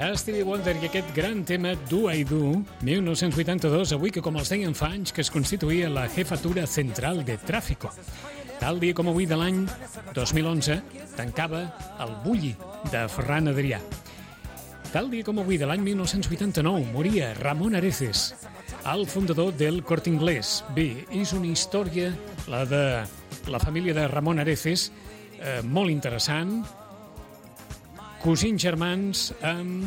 Stevie Wonder i aquest gran tema Do I Do, 1982, avui que com els deien fa anys que es constituïa la Jefatura Central de Tráfico. Tal dia com avui de l'any 2011 tancava el Bulli de Ferran Adrià. Tal dia com avui de l'any 1989 moria Ramon Areces, el fundador del Corte Inglés. Bé, és una història, la de la família de Ramon Areces, molt interessant. Cosins germans amb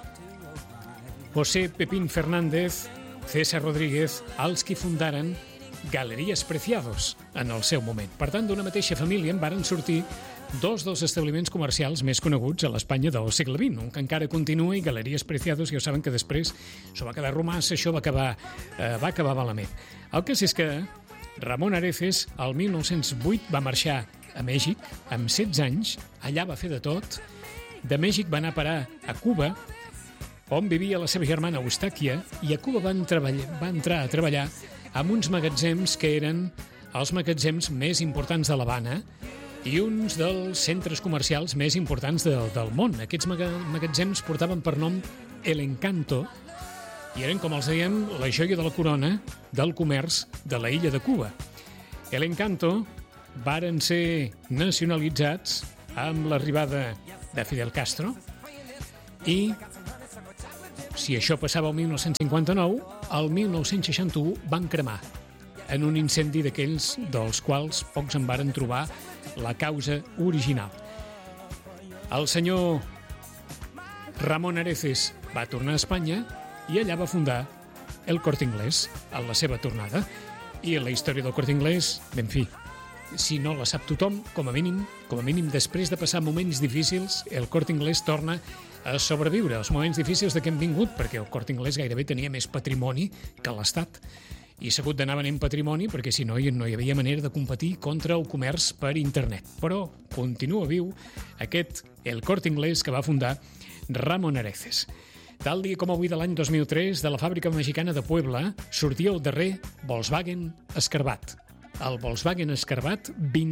José Pepín Fernández, César Rodríguez, els qui fundaren Galeries Preciados en el seu moment. Per tant, d'una mateixa família en varen sortir dos dels establiments comercials més coneguts a l'Espanya del segle XX, un que encara continua, i Galeries Preciados, ja ho saben que després això va quedar romàs, això va acabar malament. El cas és que Ramon Areces, el 1908, va marxar a Mèxic amb 16 anys, allà va fer de tot. De Mèxic va anar a parar a Cuba, on vivia la seva germana Eustàquia, i a Cuba va entrar a treballar amb uns magatzems que eren els magatzems més importants de l'Havana i uns dels centres comercials més importants del món. Aquests magatzems portaven per nom El Encanto i eren, com els dèiem, la joia de la corona del comerç de la illa de Cuba. El Encanto varen ser nacionalitzats amb l'arribada de Fidel Castro i, si això passava el 1959, el 1961 van cremar en un incendi d'aquells dels quals pocs en varen trobar la causa original. El senyor Ramon Areces va tornar a Espanya i allà va fundar el Corte Inglés a la seva tornada. I la història del Corte Inglés, en fi, si no la sap tothom, com a mínim després de passar moments difícils, el Corte Inglés torna a sobreviure els moments difícils de què hem vingut, perquè el Corte Inglés gairebé tenia més patrimoni que l'Estat. I s'ha hagut d'anar venent patrimoni perquè si no hi havia manera de competir contra el comerç per internet. Però continua viu aquest el Corte Inglés que va fundar Ramon Areces. Tal dia com avui de l'any 2003, de la fàbrica mexicana de Puebla, sortia el darrer Volkswagen Escarbat. El Volkswagen Escarbat,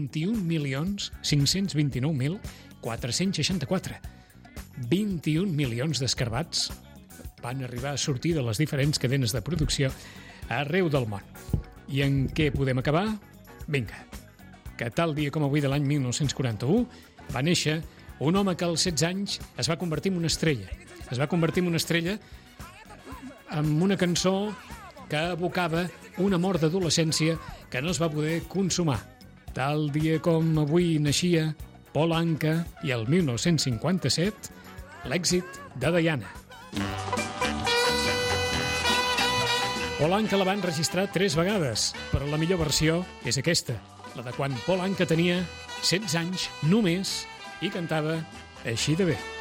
21.529.464. 21 milions d'escarbats van arribar a sortir de les diferents cadenes de producció arreu del món. I en què podem acabar? Vinga, que tal dia com avui de l'any 1941 va néixer un home que als 16 anys es va convertir en una estrella. Es va convertir en una estrella amb una cançó que evocava un amor d'adolescència que no es va poder consumar. Tal dia com avui naixia Paul Anka i el 1957 l'èxit de Diana. Paul Anka la van registrar 3 vegades, però la millor versió és aquesta, la de quan Paul Anka tenia 16 anys només i cantava així de bé.